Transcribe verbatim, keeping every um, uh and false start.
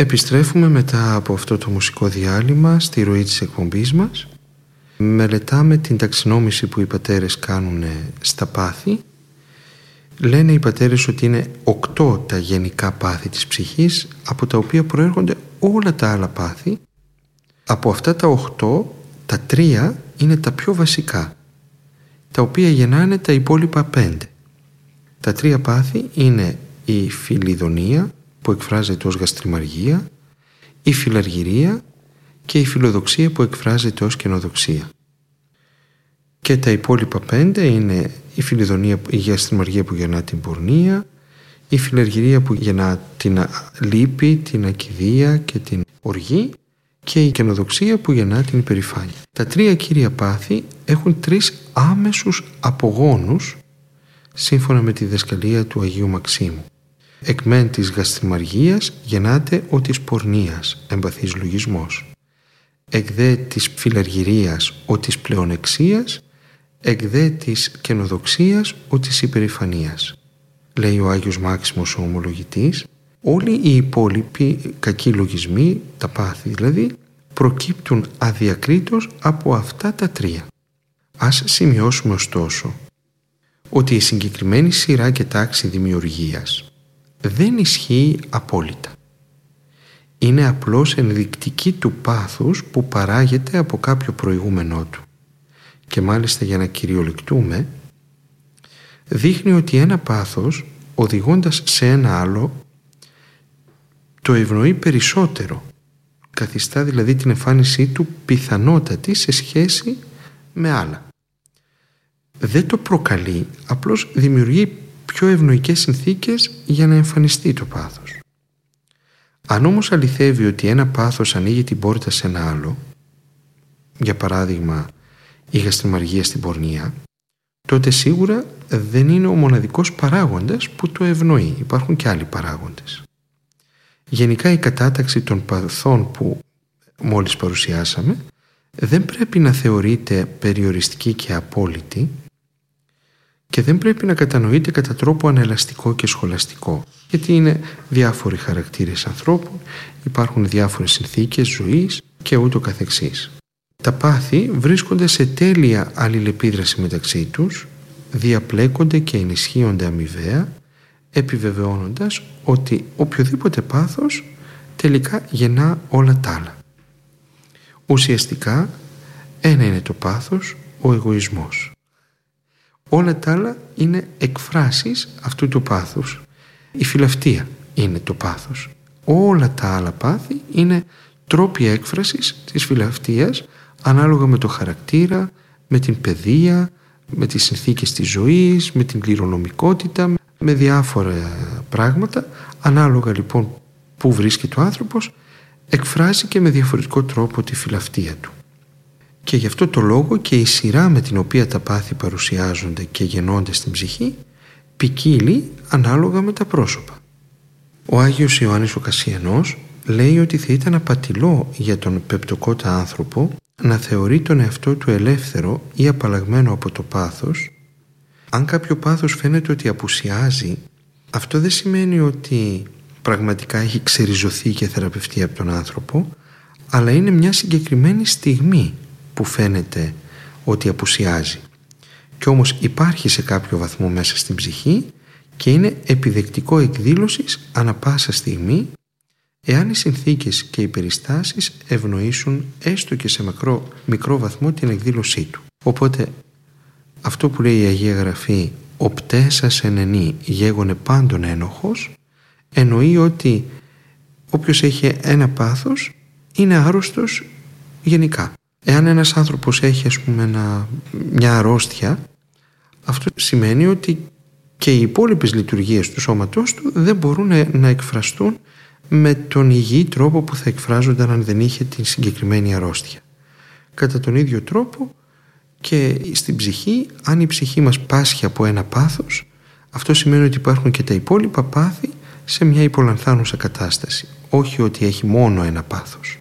Επιστρέφουμε μετά από αυτό το μουσικό διάλειμμα στη ροή της εκπομπής μας. Μελετάμε την ταξινόμηση που οι πατέρες κάνουν στα πάθη. Λένε οι πατέρες ότι είναι οκτώ τα γενικά πάθη της ψυχής, από τα οποία προέρχονται όλα τα άλλα πάθη. Από αυτά τα οκτώ, τα τρία είναι τα πιο βασικά, τα οποία γεννάνε τα υπόλοιπα πέντε. Τα τρία πάθη είναι η φιλιδονία, που εκφράζεται ως γαστριμαργία, η φιλαργυρία και η φιλοδοξία, που εκφράζεται ως κενοδοξία. Και τα υπόλοιπα πέντε είναι η φιλιδονία, η γαστριμαργία που γεννά την πορνεία, η φιλαργυρία που γεννά την λύπη, την ακηδία και την οργή, και η κενοδοξία που γεννά την υπερηφάνεια. Τα τρία κύρια πάθη έχουν τρεις άμεσους απογόνους, σύμφωνα με τη διδασκαλία του Αγίου Μαξίμου. Εκ μεν της γαστριμαργίας γεννάται ο της πορνείας, εμπαθής λογισμός. Εκ δε της φιλαργυρίας ο της πλεονεξίας, εκ δε της κενοδοξίας ο της υπερηφανίας. Λέει ο Άγιος Μάξιμος ο ομολογητής, όλοι οι υπόλοιποι κακοί λογισμοί, τα πάθη δηλαδή, προκύπτουν αδιακρίτως από αυτά τα τρία. Ας σημειώσουμε ωστόσο ότι η συγκεκριμένη σειρά και τάξη δημιουργίας δεν ισχύει απόλυτα. Είναι απλώς ενδεικτική του πάθους που παράγεται από κάποιο προηγούμενό του. Και μάλιστα, για να κυριολεκτούμε, δείχνει ότι ένα πάθος, οδηγώντας σε ένα άλλο, το ευνοεί περισσότερο. Καθιστά δηλαδή την εμφάνισή του πιθανότατη σε σχέση με άλλα. Δεν το προκαλεί, απλώς δημιουργεί πιο ευνοϊκές συνθήκες για να εμφανιστεί το πάθος. Αν όμως αληθεύει ότι ένα πάθος ανοίγει την πόρτα σε ένα άλλο, για παράδειγμα η γαστριμαργία στην πορνεία, τότε σίγουρα δεν είναι ο μοναδικός παράγοντας που το ευνοεί. Υπάρχουν και άλλοι παράγοντες. Γενικά η κατάταξη των παθών που μόλις παρουσιάσαμε δεν πρέπει να θεωρείται περιοριστική και απόλυτη και δεν πρέπει να κατανοείται κατά τρόπο ανελαστικό και σχολαστικό, γιατί είναι διάφοροι χαρακτήρες ανθρώπων, υπάρχουν διάφορες συνθήκες ζωής και ούτω καθεξής. Τα πάθη βρίσκονται σε τέλεια αλληλεπίδραση μεταξύ τους, διαπλέκονται και ενισχύονται αμοιβαία, επιβεβαιώνοντας ότι οποιοδήποτε πάθος τελικά γεννά όλα τα άλλα. Ουσιαστικά ένα είναι το πάθος, ο εγωισμός. Όλα τα άλλα είναι εκφράσεις αυτού του πάθους. Η φιλαυτία είναι το πάθος. Όλα τα άλλα πάθη είναι τρόποι έκφρασης της φιλαυτίας, ανάλογα με το χαρακτήρα, με την παιδεία, με τις συνθήκες της ζωής, με την κληρονομικότητα, με διάφορα πράγματα. Ανάλογα λοιπόν που βρίσκεται ο άνθρωπος, εκφράζει και με διαφορετικό τρόπο τη φιλαυτία του. Και γι' αυτό το λόγο και η σειρά με την οποία τα πάθη παρουσιάζονται και γεννώνται στην ψυχή ποικίλει ανάλογα με τα πρόσωπα. Ο Άγιος Ιωάννης ο Κασσιανός λέει ότι θα ήταν απατηλό για τον πεπτοκότα άνθρωπο να θεωρεί τον εαυτό του ελεύθερο ή απαλλαγμένο από το πάθος. Αν κάποιο πάθος φαίνεται ότι απουσιάζει, αυτό δεν σημαίνει ότι πραγματικά έχει ξεριζωθεί και θεραπευτεί από τον άνθρωπο, αλλά είναι μια συγκεκριμένη στιγμή που φαίνεται ότι απουσιάζει. Κι όμως υπάρχει σε κάποιο βαθμό μέσα στην ψυχή και είναι επιδεκτικό εκδήλωσης ανα πάσα στιγμή, εάν οι συνθήκες και οι περιστάσεις ευνοήσουν έστω και σε μικρό, μικρό βαθμό την εκδήλωσή του. Οπότε αυτό που λέει η Αγία Γραφή «Ο πτέσας εν ενή γέγονε πάντων ένοχος», εννοεί ότι όποιος έχει ένα πάθος είναι άρρωστος γενικά. Εάν ένας άνθρωπος έχει ας πούμε ένα, μια αρρώστια, αυτό σημαίνει ότι και οι υπόλοιπες λειτουργίες του σώματός του δεν μπορούν να εκφραστούν με τον υγιή τρόπο που θα εκφράζονταν αν δεν είχε την συγκεκριμένη αρρώστια. Κατά τον ίδιο τρόπο και στην ψυχή, αν η ψυχή μας πάσχει από ένα πάθος, αυτό σημαίνει ότι υπάρχουν και τα υπόλοιπα πάθη σε μια υπολανθάνουσα κατάσταση, όχι ότι έχει μόνο ένα πάθος.